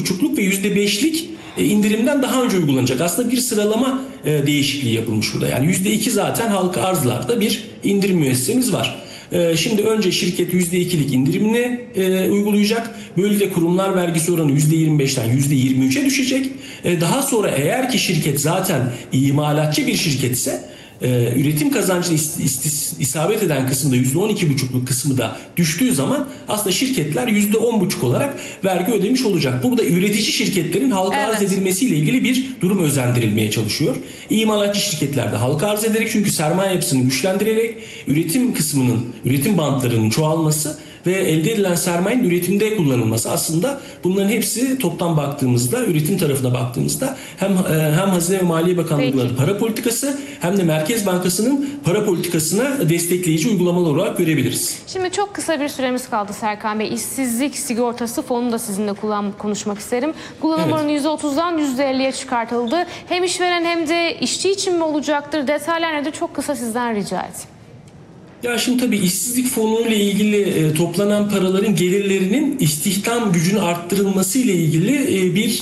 %2,5'luk ve %5'lik indirimden daha önce uygulanacak. Aslında bir sıralama değişikliği yapılmış burada. Yani %2 zaten halka arzlarda bir indirim müessesemiz var. Şimdi önce şirket %2'lik indirimini uygulayacak. Böylece kurumlar vergisi oranı %25'ten %23'e düşecek. Daha sonra eğer ki şirket zaten imalatçı bir şirketse üretim kazancı isabet eden kısımda %12,5'luk kısmı da düştüğü zaman aslında şirketler %10,5 olarak vergi ödemiş olacak. Burada üretici şirketlerin halka arz edilmesiyle ilgili bir durum özendirilmeye çalışıyor. İmalatçı şirketler de halka arz ederek, çünkü sermaye yapısını güçlendirerek üretim kısmının, üretim bantlarının çoğalması ve elde edilen sermayenin üretimde kullanılması, aslında bunların hepsi toptan baktığımızda, üretim tarafına baktığımızda hem Hazine ve Maliye Bakanlığı'nın para politikası hem de Merkez Bankası'nın para politikasına destekleyici uygulamalar olarak görebiliriz. Şimdi çok kısa bir süremiz kaldı Serkan Bey. İşsizlik sigortası fonunu da sizinle konuşmak isterim. Kullanım oranı %30'dan %50'ye çıkartıldı. Hem işveren hem de işçi için mi olacaktır? Detaylar nedir? Çok kısa sizden rica edeyim. Ya şimdi tabii işsizlik fonu ile ilgili toplanan paraların gelirlerinin istihdam gücünü arttırılması ile ilgili bir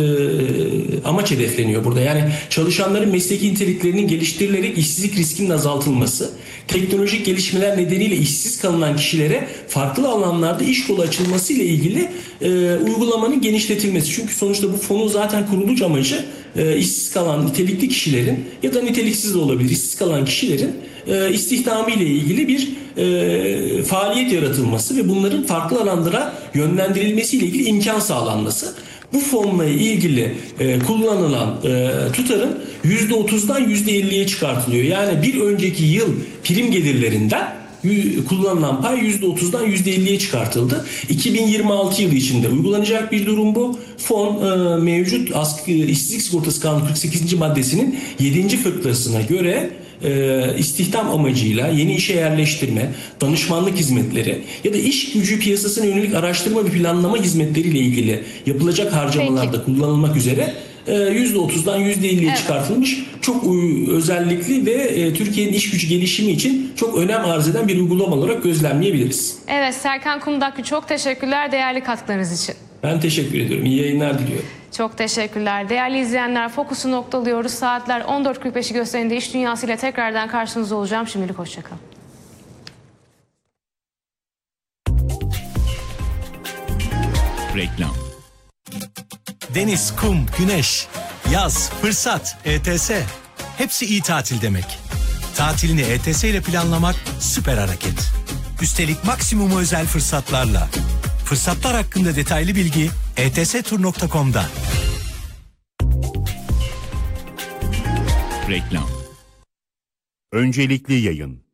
amaç hedefleniyor burada. Yani çalışanların mesleki niteliklerinin geliştirilerek işsizlik riskinin azaltılması, teknolojik gelişmeler nedeniyle işsiz kalınan kişilere farklı alanlarda iş kolu açılması ile ilgili uygulamanın genişletilmesi. Çünkü sonuçta bu fonun zaten kuruluş amacı işsiz kalan nitelikli kişilerin ya da niteliksiz de olabilir işsiz kalan kişilerin istihdamı ile ilgili bir faaliyet yaratılması ve bunların farklı alanlara yönlendirilmesi ile ilgili imkan sağlanması. Bu fonla ilgili kullanılan tutarın %30'dan %50'ye çıkartılıyor. Yani bir önceki yıl prim gelirlerinden kullanılan pay %30'dan %50'ye çıkartıldı. 2026 yılı içinde uygulanacak bir durum bu. Fon mevcut işsizlik sigortası kanunu 48. maddesinin 7. fıkrasına göre istihdam amacıyla yeni işe yerleştirme, danışmanlık hizmetleri ya da iş gücü piyasasına yönelik araştırma ve planlama hizmetleriyle ilgili yapılacak harcamalarda kullanılmak üzere %30'dan %50'ye çıkartılmış, çok özellikli ve Türkiye'nin iş gücü gelişimi için çok önem arz eden bir uygulama olarak gözlemleyebiliriz. Evet, Serkan Kumdaklı, çok teşekkürler değerli katkılarınız için. Ben teşekkür ediyorum. İyi yayınlar diliyorum. Çok teşekkürler. Değerli izleyenler, Fokus'u noktalıyoruz. Saatler 14.45'i gösterinde iş dünyasıyla tekrardan karşınızda olacağım. Şimdilik hoşçakalın. Reklam. Deniz, kum, güneş, yaz, fırsat, ETS. Hepsi iyi tatil demek. Tatilini ETS ile planlamak süper hareket. Üstelik maksimum özel fırsatlarla. Fırsatlar hakkında detaylı bilgi etstur.com'da. Reklam. Öncelikli yayın.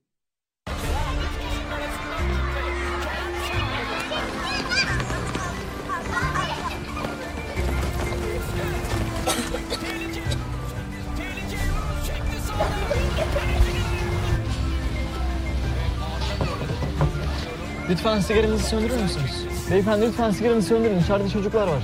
Lütfen sigaranızı söndürür müsünüz? Beyefendi lütfen sigaranızı söndürün. İçeride çocuklar var.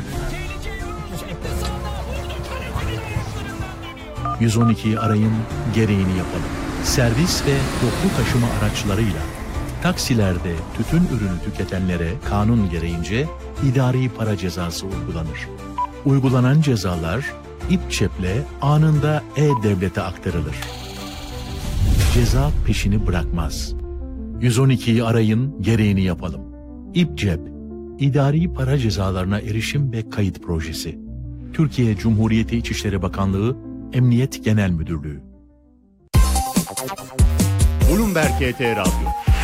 112'yi arayın, gereğini yapalım. Servis ve toplu taşıma araçlarıyla taksilerde tütün ürünü tüketenlere kanun gereğince idari para cezası uygulanır. Uygulanan cezalar İPÇEP'le anında E-Devlet'e aktarılır. Ceza peşini bırakmaz. 112'yi arayın, gereğini yapalım. İPÇEP, İdari Para Cezalarına Erişim ve Kayıt Projesi. Türkiye Cumhuriyeti İçişleri Bakanlığı, Emniyet Genel Müdürlüğü. Bloomberg KT Radyo.